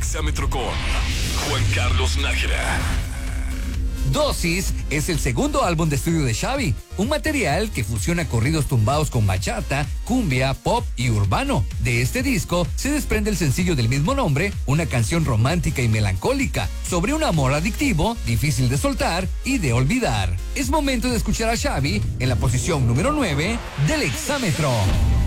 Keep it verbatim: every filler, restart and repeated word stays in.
Exámetro con Juan Carlos Nájera. Dosis es el segundo álbum de estudio de Xavi, un material que fusiona corridos tumbados con bachata, cumbia, pop y urbano. De este disco se desprende el sencillo del mismo nombre, una canción romántica y melancólica sobre un amor adictivo, difícil de soltar y de olvidar. Es momento de escuchar a Xavi en la posición número nueve del Exámetro.